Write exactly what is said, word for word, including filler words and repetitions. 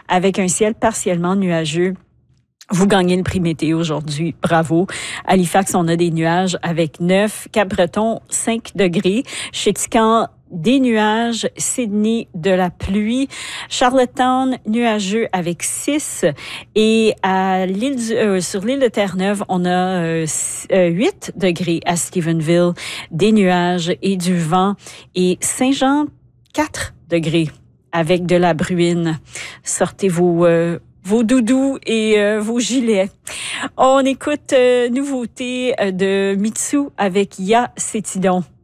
avec un ciel partiellement nuageux. Vous gagnez le prix météo aujourd'hui. Bravo. Halifax, on a des nuages avec neuf. Cap-Breton, cinq degrés. Chéticamp, des nuages. Sydney, de la pluie. Charlottetown, nuageux avec six. Et à l'île du, euh, sur l'île de Terre-Neuve, on a euh, huit degrés. À Stephenville, des nuages et du vent. Et Saint-Jean, quatre degrés avec de la bruine. Sortez vos... Euh, vos doudous et euh, vos gilets. On écoute euh, nouveauté de Mitsou avec Ya Cétidon.